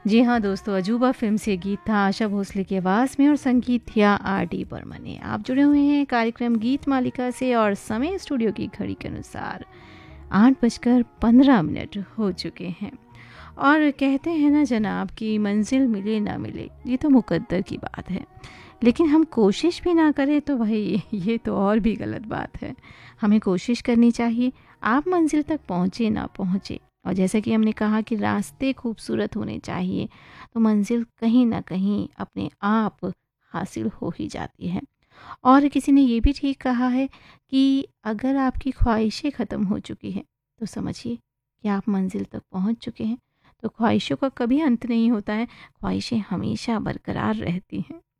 जी हाँ दोस्तों, अजूबा फ़िल्म से गीत था आशा भोसले की आवाज़ में और संगीत थिया आर.डी. बर्मन ने। आप जुड़े हुए हैं कार्यक्रम गीत मालिका से और समय स्टूडियो की घड़ी के अनुसार 8:15 हो चुके हैं। और कहते हैं ना जनाब कि मंजिल मिले ना मिले, ये तो मुकद्दर की बात है। लेकिन हम कोशिश भी ना करें तो भाई ये तो और भी गलत बात है। हमें कोशिश करनी चाहिए, आप मंजिल तक पहुँचे ना पहुँचे। और जैसा कि हमने कहा कि रास्ते खूबसूरत होने चाहिए, तो मंजिल कहीं ना कहीं अपने आप हासिल हो ही जाती है। और किसी ने ये भी ठीक कहा है कि अगर आपकी ख्वाहिशें ख़त्म हो चुकी हैं, तो समझिए कि आप मंजिल तक पहुंच चुके हैं। तो ख्वाहिशों का कभी अंत नहीं होता है, ख्वाहिशें हमेशा बरकरार रहती हैं।